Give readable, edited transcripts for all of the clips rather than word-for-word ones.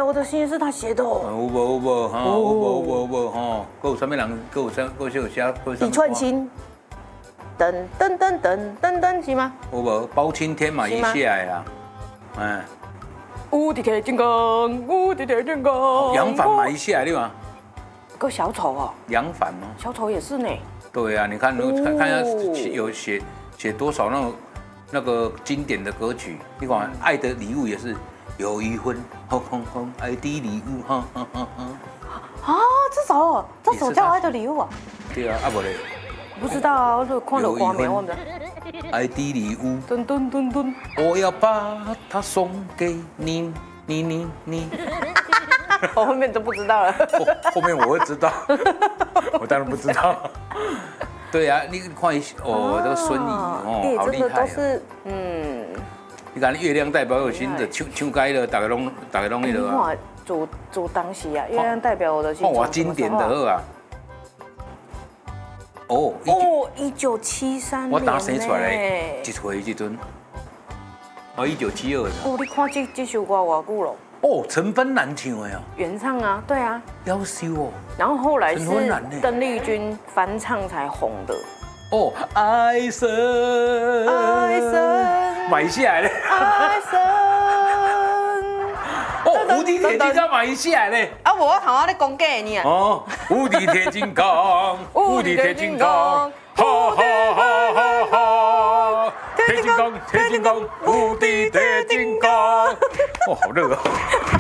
我的心是他写的哦。 有无哈？有无哈？还有什么人？还有写？ 李串心。噔噔噔噔噔噔是吗？ 有无？包青天嘛，伊写的啦。哎。 无敌铁金刚，无敌铁金刚。 杨凡嘛，伊写的对吗？ 个小丑哦。 杨凡哦。 小丑也是呢。对啊，你看看下有写多少那个经典的歌曲，你看《爱的礼物》也是有一份轰轰轰爱的礼物，哈。 啊，这首叫《爱的礼物》啊？ 对啊，不嘞？ 不知道啊，我就看到画面，我们。 爱的礼物， 噔噔噔噔， 我要把它送给你。 我后面都不知道了。 后面我会知道，我当然不知道。对啊，你看一下哦，这个孙怡哦，好厉害啊！你看月亮代表我心的唱该了，大家拢那个啊。 主当时啊，月亮代表我的心。 哇，经典的好啊！哦 ，1973年。 我打生出来一岁这阵，1972的。 哦，你看这首歌偌久了。 哦，陈芬兰唱的啊。 原唱啊，对啊。 夭寿哦。 然后后来是邓丽君翻唱才红的。 哦，爱神。买下来了。 爱神。 哦，无敌铁金刚买下来嘞。 啊，我头仔咧讲假呢。 哦，无敌铁金刚，无敌铁金刚，哈哈哈哈哈！铁金刚，无敌铁金刚。哦，好热啊！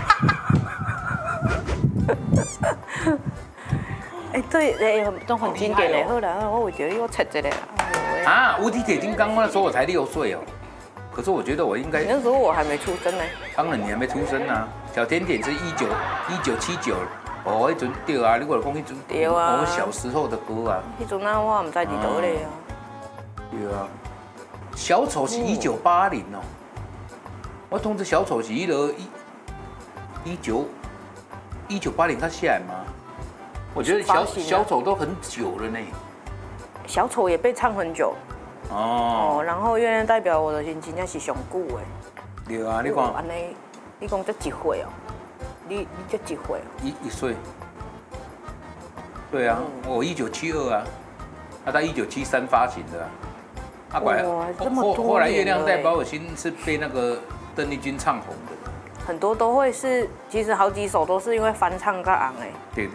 哎，对，都很经典嘞。后来我觉得又切一个啊，无敌铁金刚，那时候我才6岁哦。可是我觉得我应该， 那时候我还没出生呢。 当然你还没出生啊。小甜甜是1979，哦，那阵对啊，你我讲那阵， 对啊， 我小时候的歌啊。 那阵啊，我唔知伫倒咧啊。 对啊，小丑是1980哦。我通知小丑是1980他下来吗？我觉得小丑都很久了呢。 小丑也被唱很久。哦，然后月亮代表我的心，真正是上久的。 对啊，你看。 安尼，你讲这几岁哦？你这几岁哦 ？1岁。对啊，我1972啊，他1973发行的啊。后来月亮代表我心是被那个邓丽君唱红的。 很多都会是，其实好几首都是因为翻唱个红诶。 对。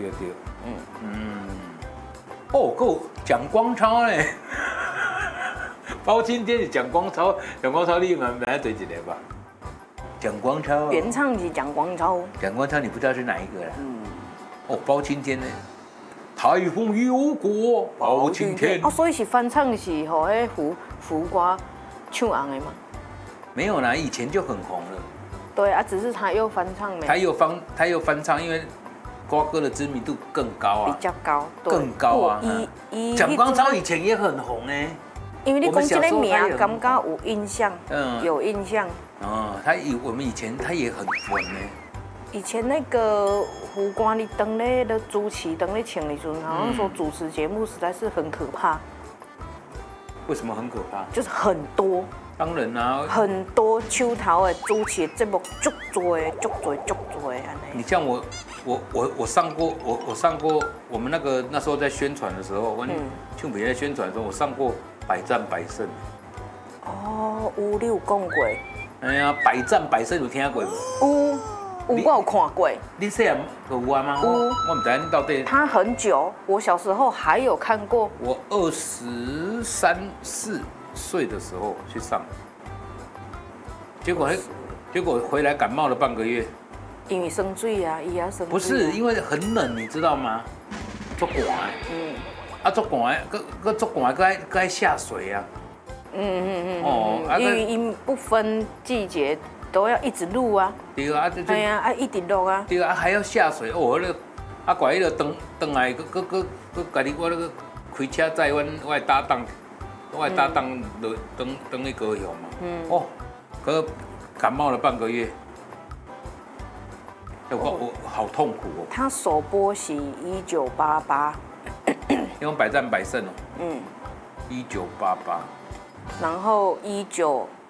哦，够蒋光超嘞。包青天是蒋光超，你应该来对一个吧？蒋光超原唱是蒋光超， 你不知道是哪一个啦？哦，包青天呢？台风有过包青天。 哦，所以是翻唱是和迄胡瓜唱红的吗？ 没有啦，以前就很红了。 对啊，只是他又翻唱没？ 他又翻唱，因为瓜哥的知名度更高啊， 比较高， 更高啊。蒋光超以前也很红呢。 因为你讲这个名，感觉有印象，有印象。 哦，我们以前他也很粉呢。 以前那个胡瓜，你当咧的主持，当咧请的时候，好像说主持节目实在是很可怕。 为什么很可怕？ 就是很多。 当然啊。 很多手头的主持节目，足多安尼。 你像我上过我们那时候在宣传的时候，我唱片在宣传的时候，我上过。百战百胜。 哦，你有讲过？ 哎呀，百战百胜有听过无？我有看过。 你细汉有玩吗？我唔知你到底。 他很久，我小时候还有看过。 我23、24岁的时候去上，结果回来感冒了半个月。 因为生水啊，伊也生水。 不是，因为很冷，你知道吗？做寒。做寒，搁做寒，搁爱下水啊。 因为不分季节都要一直录啊。 对啊， 对啊，一直录啊。 对啊，还要下水哦，那个怪迄个回来，搁家己我那个开车载我搭档落登去高雄嘛。可感冒了半个月。我好痛苦哦。 他首播是1988。 因为百战百胜哦。1988。 然后19